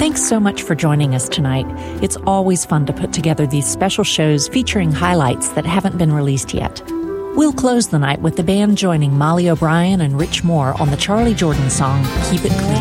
Thanks so much for joining us tonight. It's always fun to put together these special shows featuring highlights that haven't been released yet. We'll close the night with the band joining Molly O'Brien and Rich Moore on the Charlie Jordan song, Keep It Clean.